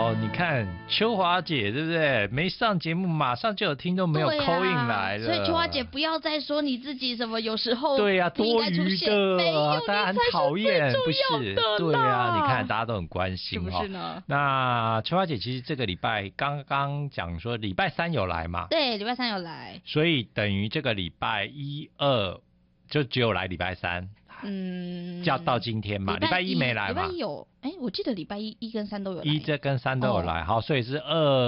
哦，你看秋华姐对不对？没上节目，马上就有听众没有 call in 来了。 所以秋华姐不要再说你自己什么有时候对呀、 不应该出现，没有， 大家很讨厌，不是？对呀、你看大家都很关心， 是不是呢？ 那秋华姐其实这个礼拜刚刚讲说礼拜三有来嘛， 对，礼拜三有来， 所以等于这个礼拜一二就只有来礼拜三。叫到今天嘛，礼拜一没来嘛？ 礼拜一有，我记得礼拜一跟三都有来， 一这跟三都有来，好，所以是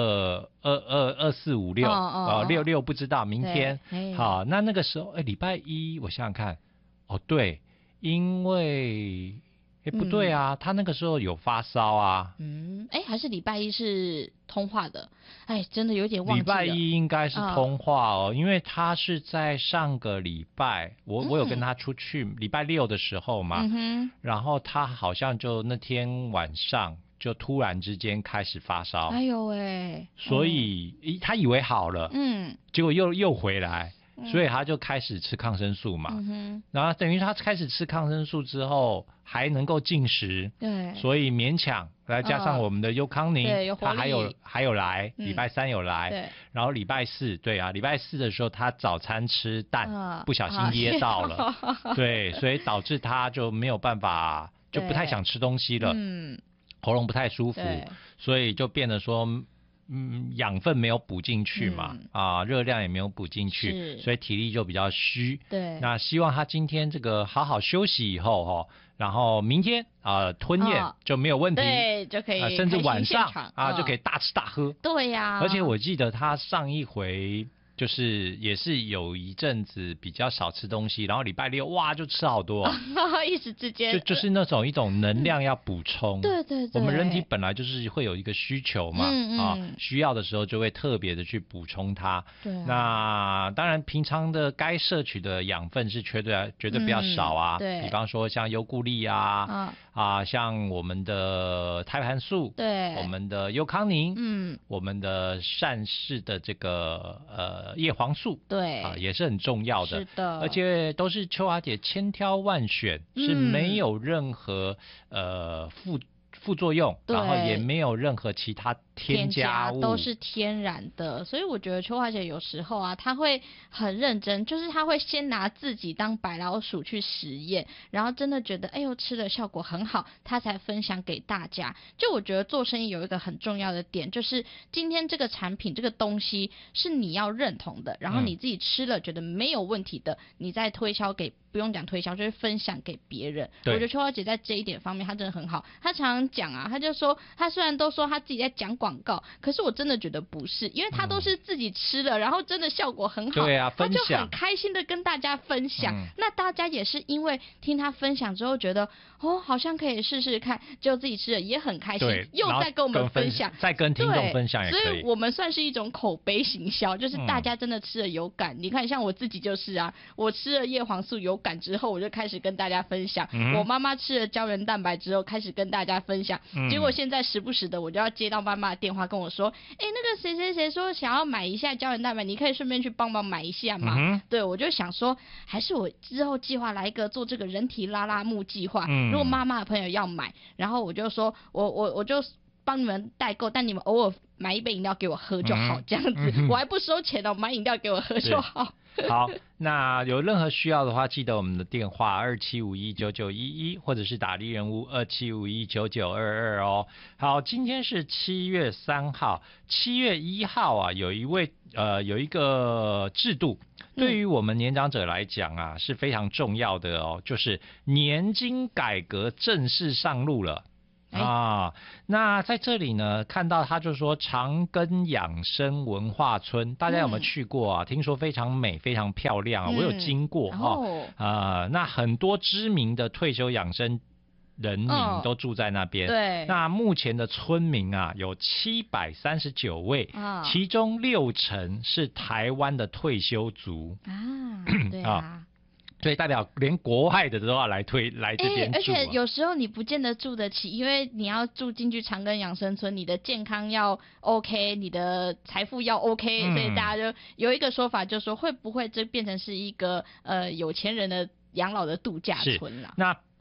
2、4、5、6，六不知道，明天好，那个时候，礼拜一我想想看，对，因为不对啊，他那个时候有发烧啊， 还是礼拜一是通话的，真的有点忘记了。 礼拜一应该是通话因为他是在上个礼拜，我有跟他出去，礼拜六的时候嘛，然后他好像就那天晚上就突然之间开始发烧， 哎呦喂， 所以他以为好了，结果又回来。所以他就开始吃抗生素嘛，然后等于他开始吃抗生素之后还能够进食， 对， 所以勉强来加上我们的优康宁，他还有来，礼拜三有来， 对， 然后礼拜四，对啊，礼拜四的时候他早餐吃蛋，不小心噎到了，对，所以导致他就没有办法，就不太想吃东西了，喉咙不太舒服，所以就变得说。养分没有补进去嘛，热量也没有补进去，所以体力就比较虚。 对， 那希望他今天这个好好休息以后然后明天吞咽就没有问题， 对，就可以， 甚至晚上就可以大吃大喝。 对呀， 而且我记得他上一回。就是也是有一阵子比较少吃东西，然后礼拜六哇就吃好多， 一时之间就是那种一种能量要补充。 对，我们人体本来就是会有一个需求嘛，需要的时候就会特别的去补充它。 对， 那当然平常的该摄取的养分是绝对比较少啊。 对， 比方说像优固力像我们的胎盘素， 对， 我们的优康宁，我们的善氏的这个叶黄素， 对也是很重要的， 是的， 而且都是秋华姐千挑万选，是没有任何副作用，然后也没有任何其他添加物， 都是天然的。所以我觉得秋华姐有时候她会很认真，就是她会先拿自己当白老鼠去实验，然后真的觉得吃的效果很好，她才分享给大家。就我觉得做生意有一个很重要的点，就是今天这个产品这个东西是你要认同的，然后你自己吃了觉得没有问题的，你再推销给，不用讲推销，就是分享给别人。我觉得秋华姐在这一点方面她真的很好，她常常讲她就说她虽然都说她自己在讲广告，可是我真的觉得不是，因为她都是自己吃了，然后真的效果很好， 对啊， 她就很开心的跟大家分享，那大家也是因为听她分享之后觉得好像可以试试看，就自己吃了也很开心，又再跟我们分享， 再跟听众分享也可以， 所以我们算是一种口碑行销，就是大家真的吃了有感，你看像我自己就是我吃了叶黄素有感之后，我就开始跟大家分享，我妈妈吃了胶原蛋白之后开始跟大家分享，结果现在时不时的我就要接到妈妈的电话跟我说，那个谁谁谁说想要买一下胶原蛋白，你可以顺便去帮忙买一下嘛，对，我就想说还是我之后计划来一个做这个人体拉拉木计划，如果妈妈的朋友要买，然后我就说我就帮你们代购，但你们偶尔买一杯饮料给我喝就好，这样子我还不收钱买饮料给我喝就好。 好，那有任何需要的话，记得我们的电话27519911，或者是打立人屋27519922哦。好，今天是7月3号，7月1号有一个制度，对于我们年长者来讲是非常重要的哦，就是年金改革正式上路了。那在这里呢，看到他就说长庚养生文化村，大家有没有去过听说非常美，非常漂亮我有经过那很多知名的退休养生人民都住在那边。 对， 那目前的村民有739位，其中60%是台湾的退休族对所以代表连国外的都要来这边住， 而且有时候你不见得住得起，因为你要住进去长庚养生村，你的健康要 OK， 你的财富要 OK，所以大家就有一个说法，就说会不会这变成是一个有钱人的养老的度假村啦？ 那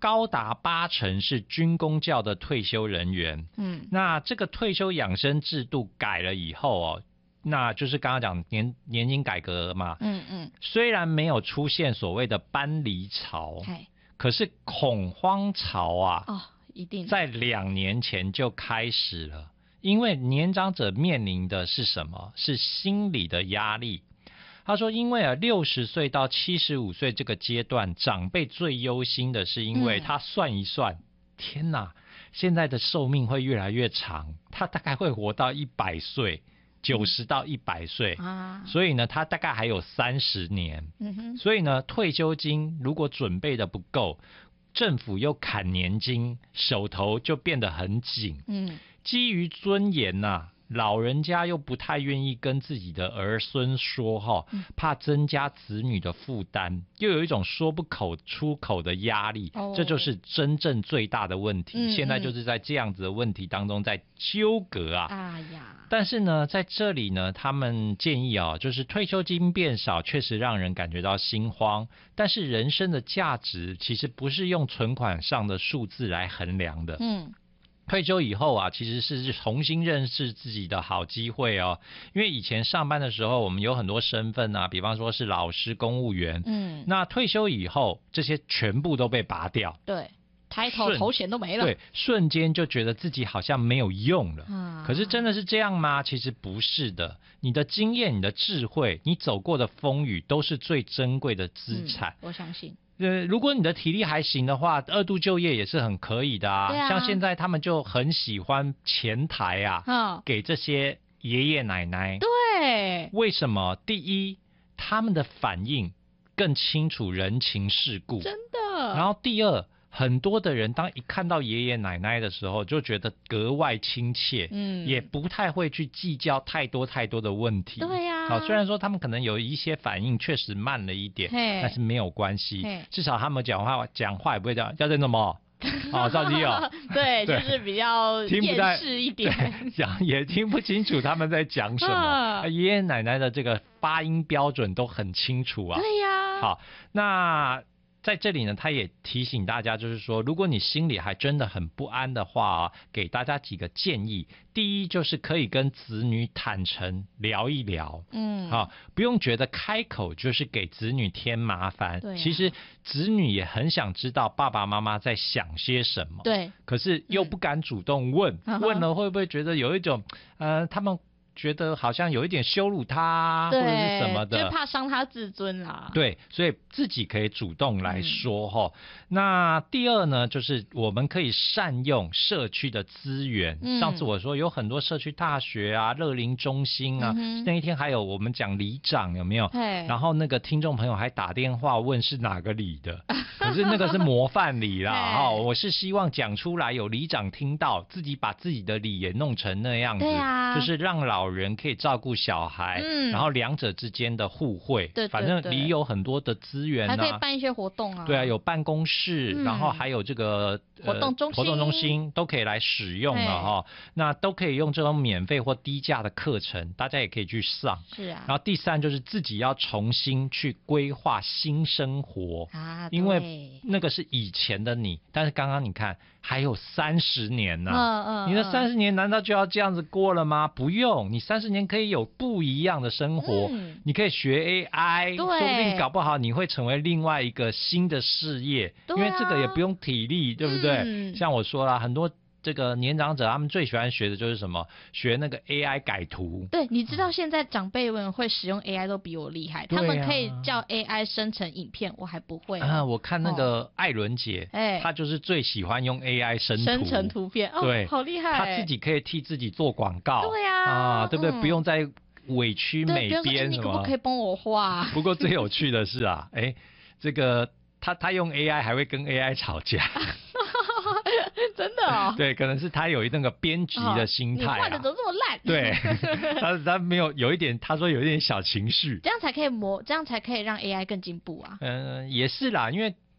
高达80%是军公教的退休人员。那这个退休养生制度改了以后哦，那就是刚刚讲年金改革嘛。虽然没有出现所谓的搬离潮，可是恐慌潮啊， 一定在2年前就开始了。因为年长者面临的是什么？是心理的压力。他说因为60岁到75岁这个阶段，长辈最忧心的是因为他算一算，天哪，现在的寿命会越来越长，他大概会活到100岁，90到100岁，所以呢他大概还有30年。所以呢退休金如果准备的不够，政府又砍年金，手头就变得很紧。基于尊严老人家又不太愿意跟自己的儿孙说怕增加子女的负担，又有一种说不出口的压力，这就是真正最大的问题。现在就是在这样子的问题当中在纠葛但是呢在这里呢他们建议就是退休金变少确实让人感觉到心慌，但是人生的价值其实不是用存款上的数字来衡量的。退休以后其实是重新认识自己的好机会哦。因为以前上班的时候我们有很多身份比方说是老师、公务员，那退休以后这些全部都被拔掉， 对，头衔都没了， 对，瞬间就觉得自己好像没有用了。可是真的是这样吗？其实不是的，你的经验、你的智慧、你走过的风雨都是最珍贵的资产。 我相信如果你的体力还行的话，2度就业也是很可以的像现在他们就很喜欢前台给这些爷爷奶奶。 对， 为什么？第一，他们的反应更清楚人情世故， 真的。 然后第二，很多的人当一看到爷爷奶奶的时候就觉得格外亲切，也不太会去计较太多的问题。 对虽然说他们可能有一些反应确实慢了一点，但是没有关系，至少他们讲话也不会讲要认什么赵基对，就是比较厌世一点， 讲也听不清楚他们在讲什么。爷爷奶奶的这个发音标准都很清楚对呀。 好，那在这里呢他也提醒大家，就是说如果你心里还真的很不安的话给大家几个建议。第一，就是可以跟子女坦诚聊一聊，不用觉得开口就是给子女添麻烦。其实子女也很想知道爸爸妈妈在想些什么， 对， 可是又不敢主动问，问了会不会觉得有一种他们觉得好像有一点羞辱他或者是什么的， 就怕伤他自尊啦。 对，所以自己可以主动来说那第二呢，就是我们可以善用社区的资源。上次我说有很多社区大学乐龄中心那一天还有我们讲里长有没有？然后那个听众朋友还打电话问是哪个里的，可是那个是模范里啦我是希望讲出来有里长听到，自己把自己的里也弄成那样子，就是让老人可以照顾小孩，然后两者之间的互惠。 对， 反正里有很多的资源还可以办一些活动对有办公室，然后还有这个活动中心都可以来使用了那都可以用这种免费或低价的课程，大家也可以去上。 是然后第三就是自己要重新去规划新生活因为那个是以前的你，但是刚刚你看还有30年呢你的30年难道就要这样子过了吗？不用，你30年可以有不一样的生活你可以学 AI， 说不定搞不好你会成为另外一个新的事业因为这个也不用体力，对不对像我说了很多这个年长者他们最喜欢学的就是什么？学那个 AI 改图。 对，你知道现在长辈们会使用 AI 都比我厉害，他们可以叫 AI 生成影片，我还不会我看那个艾伦姐她就是最喜欢用 AI 生成图片对，好厉害她自己可以替自己做广告对对不对不用再委屈美编你可不可以帮我画不过最有趣的是这个他用 AI 还会跟 AI 吵架真的对，可能是他有那个编辑的心态你画的怎么这么烂对他没有一点，他说有一点小情绪， 这样才可以让 AI 更进步也是啦，因为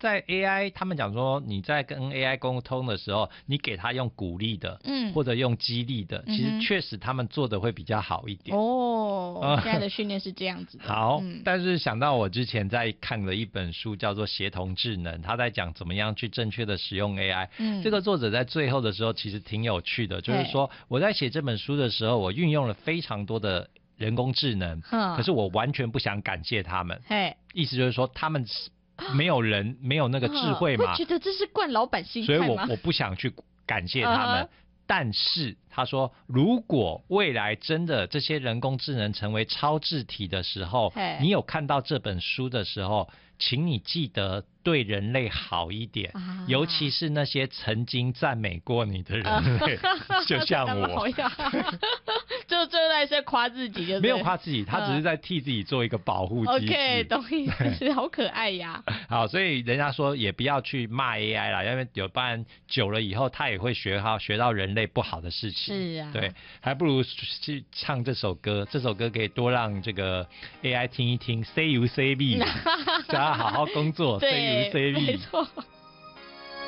在 AI 他们讲说你在跟 AI 沟通的时候，你给他用鼓励的，或者用激励的，其实确实他们做的会比较好一点。 现在的训练是这样子的。 好，但是想到我之前在看了一本书叫做《协同智能》，他在讲怎么样去正确的使用 AI。这个作者在最后的时候其实挺有趣的，就是说我在写这本书的时候，我运用了非常多的人工智能，可是我完全不想感谢他们。意思就是说他们没有人没有那个智慧嘛， 会觉得这是惯老板心态吗？ 所以我不想去感谢他们。但是他说，如果未来真的这些人工智能成为超智体的时候，你有看到这本书的时候，请你记得对人类好一点，尤其是那些曾经赞美过你的人类，就像我。 就在在夸自己，就没有夸自己，他只是在替自己做一个保护机制。 OK， 懂意思，好可爱呀。 好，所以人家说也不要去骂 AI 啦，因为不然久了以后，他也会学到人类不好的事情。 是啊， 对，还不如去唱这首歌，这首歌可以多让这个 AI 听一听 ，Say you say me， 叫他好好工作，Say you say me， 没错。